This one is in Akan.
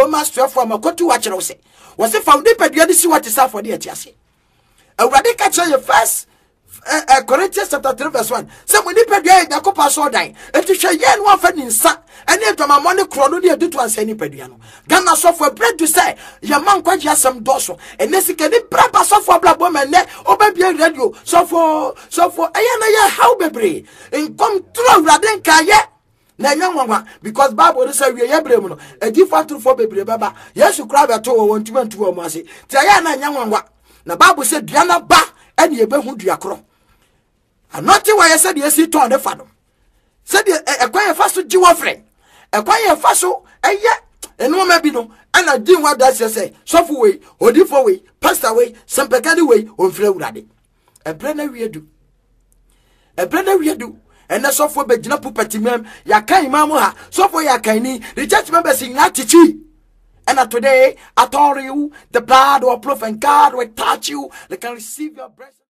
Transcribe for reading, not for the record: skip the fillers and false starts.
Romans 12 makotu wa kyerɛ se wo se fa wo nipadua de si what is for the atiase awurade ka kyerɛ first Corinthians chapter 3 verse 1 say mo nipadua e Yakob so dan eti hwɛ ye no afa ni nsa ene adwamamɔ ne kro no de adutu ansa nipadua no Ghana so for bread to say ya man kwaji asɛm dɔso ene sika ni braba so for blabo menne obabia radio so for eya na ya how bebre in come through awurade nka ye na nyanwanwa because Bible say we yebre mu no agifan through for bebre baba Yesu kra beto wo ntumantu wo mo ase ti ya na nyanwanwa na Bible say duana ba ene ebe hu dua kro anoti wa ye said yesi ton de fado said ekwan ye faso jiwa frɛ ekwan ye faso eye eno ma bi no ana din wa da say sofo we odifo we pastor we sempekani we onfra wurade ebre na wiedu ene sofo be gina pupati mem ya kan imam ha sofo ya kan ni the church members in attitude. And today I told you the blood of proof and God will touch you. They can receive your blessing.